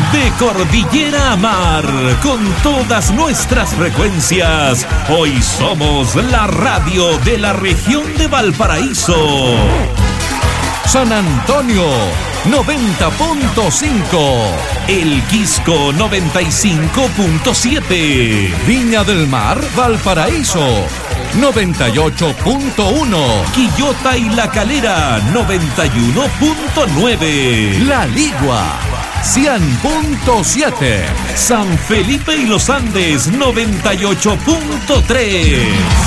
De cordillera a mar, con todas nuestras frecuencias, hoy somos la radio de la región de Valparaíso. San Antonio 90.5, El Quisco 95.7, Viña del Mar, Valparaíso 98.1, Quillota y La Calera 91.9, La Ligua 100.7, San Felipe y los Andes 98.3.